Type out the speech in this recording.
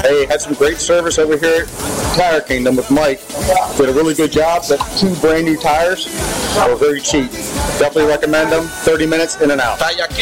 Hey, had some great service over here at Tire Kingdom with Mike. Did a really good job. The 2 brand new tires were very cheap. Definitely recommend them. 30 minutes in and out.